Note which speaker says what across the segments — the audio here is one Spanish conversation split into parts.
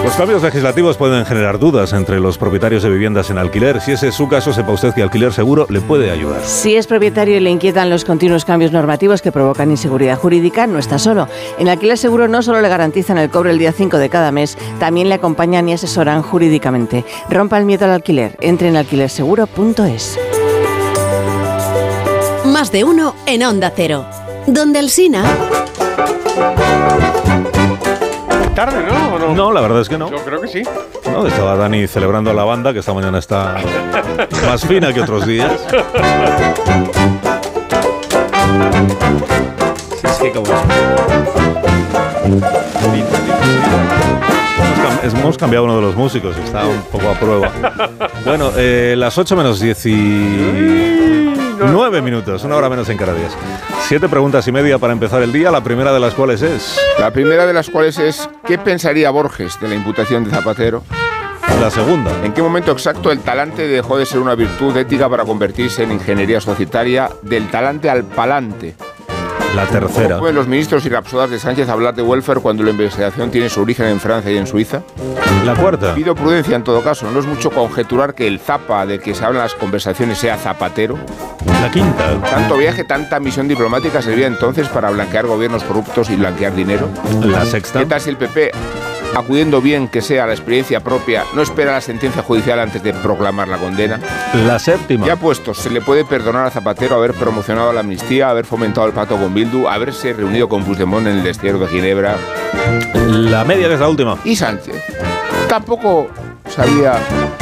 Speaker 1: Los cambios legislativos pueden generar dudas entre los propietarios de viviendas en alquiler. Si ese es su caso, sepa usted que Alquiler Seguro le puede ayudar.
Speaker 2: Si es propietario y le inquietan los continuos cambios normativos que provocan inseguridad jurídica, no está solo. En Alquiler Seguro no solo le garantizan el cobro el día 5 de cada mes, también le acompañan y asesoran jurídicamente. Rompa el miedo al alquiler. Entre en alquilerseguro.es.
Speaker 3: Más de uno en Onda Cero. Donde Alsina.
Speaker 4: ¿Tarde, no? ¿O no?
Speaker 1: No, la verdad es que no.
Speaker 4: Yo creo que sí.
Speaker 1: No, estaba Dani celebrando a la banda, que esta mañana está más fina que otros días.
Speaker 5: Sí, es que como
Speaker 1: Hemos cambiado uno de los músicos, está un poco a prueba. Bueno, las 8 menos 19 minutos, una hora menos en Canarias. 7 preguntas y media para empezar el día, la primera de las cuales es...
Speaker 6: La primera de las cuales es, ¿qué pensaría Borges de la imputación de Zapatero?
Speaker 1: La segunda.
Speaker 6: ¿En qué momento exacto el talante dejó de ser una virtud ética para convertirse en ingeniería societaria del talante al palante?
Speaker 1: La tercera.
Speaker 6: ¿Cómo pueden los ministros y rapsodas de Sánchez hablar de welfare cuando la investigación tiene su origen en Francia y en Suiza?
Speaker 1: La cuarta.
Speaker 6: Pido prudencia en todo caso. No es mucho conjeturar que el Zapa del que se hablan las conversaciones sea Zapatero.
Speaker 1: La quinta.
Speaker 6: Tanto viaje, tanta misión diplomática servía entonces para blanquear gobiernos corruptos y blanquear dinero.
Speaker 1: La sexta.
Speaker 6: ¿Qué tal si el PP, acudiendo bien que sea a la experiencia propia, no espera la sentencia judicial antes de proclamar la condena?
Speaker 1: La séptima.
Speaker 6: Ya puestos, se le puede perdonar a Zapatero haber promocionado la amnistía, haber fomentado el pacto con Bildu, haberse reunido con Puigdemont en el destierro de Ginebra.
Speaker 1: La media, que es la última.
Speaker 6: Y Sánchez tampoco sabía...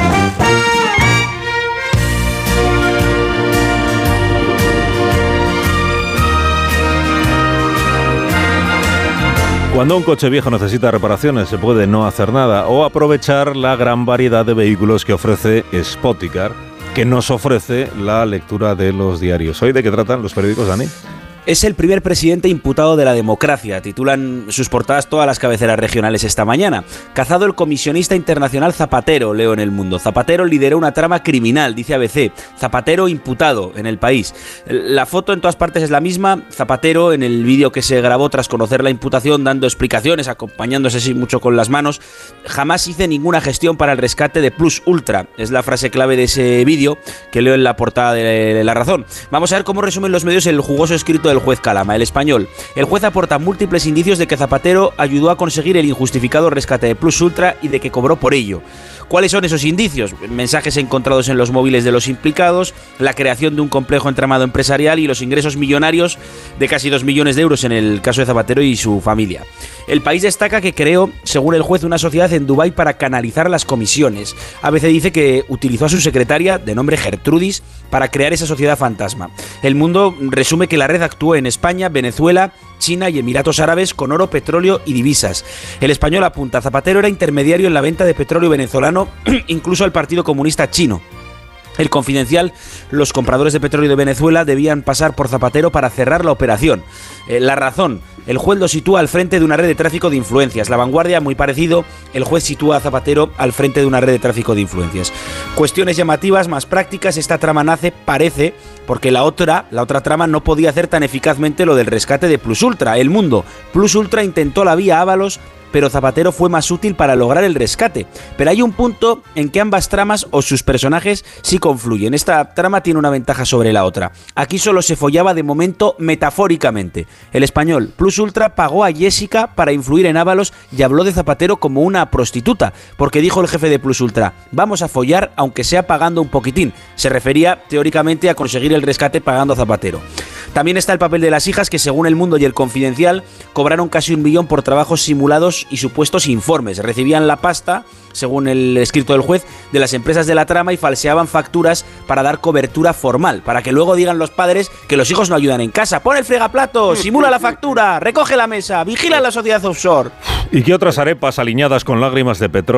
Speaker 1: Cuando un coche viejo necesita reparaciones, se puede no hacer nada o aprovechar la gran variedad de vehículos que ofrece Spoticar, que nos ofrece la lectura de los diarios. ¿Hoy de qué tratan los periódicos, Dani?
Speaker 5: Es el primer presidente imputado de la democracia, titulan sus portadas todas las cabeceras regionales esta mañana. Cazado el comisionista internacional Zapatero, leo en El Mundo. Zapatero lideró una trama criminal, dice ABC. Zapatero imputado en El País. La foto en todas partes es la misma. Zapatero, en el vídeo que se grabó tras conocer la imputación, dando explicaciones, acompañándose sí mucho con las manos. Jamás hice ninguna gestión para el rescate de Plus Ultra. Es la frase clave de ese vídeo que leo en la portada de La Razón. Vamos a ver cómo resumen los medios el jugoso escrito del juez Calama, El Español. El juez aporta múltiples indicios de que Zapatero ayudó a conseguir el injustificado rescate de Plus Ultra y de que cobró por ello. ¿Cuáles son esos indicios? Mensajes encontrados en los móviles de los implicados, la creación de un complejo entramado empresarial y los ingresos millonarios de casi 2 millones de euros en el caso de Zapatero y su familia. El País destaca que creó, según el juez, una sociedad en Dubái para canalizar las comisiones. ABC dice que utilizó a su secretaria, de nombre Gertrudis, para crear esa sociedad fantasma. El Mundo resume que la red actuó en España, Venezuela, China y Emiratos Árabes con oro, petróleo y divisas. El Español apunta, Zapatero era intermediario en la venta de petróleo venezolano, incluso al Partido Comunista Chino. El Confidencial, los compradores de petróleo de Venezuela debían pasar por Zapatero para cerrar la operación. La Razón, el juez lo sitúa al frente de una red de tráfico de influencias. La Vanguardia, muy parecido, el juez sitúa a Zapatero al frente de una red de tráfico de influencias. Cuestiones llamativas, más prácticas, esta trama nace, parece, porque la otra trama no podía hacer tan eficazmente lo del rescate de Plus Ultra. El Mundo, Plus Ultra intentó la vía Ábalos, pero Zapatero fue más útil para lograr el rescate. Pero hay un punto en que ambas tramas o sus personajes sí confluyen. Esta trama tiene una ventaja sobre la otra. Aquí solo se follaba de momento metafóricamente. El Español, Plus Ultra pagó a Jessica para influir en Ábalos y habló de Zapatero como una prostituta, porque dijo el jefe de Plus Ultra, vamos a follar aunque sea pagando un poquitín. Se refería teóricamente a conseguir el rescate pagando a Zapatero. También está el papel de las hijas que, según El Mundo y El Confidencial, cobraron casi 1 millón por trabajos simulados y supuestos informes. Recibían la pasta, según el escrito del juez, de las empresas de la trama y falseaban facturas para dar cobertura formal, para que luego digan los padres que los hijos no ayudan en casa. Pon el fregaplatos, simula la factura, recoge la mesa, vigila la sociedad offshore.
Speaker 1: ¿Y qué otras arepas aliñadas con lágrimas de petróleo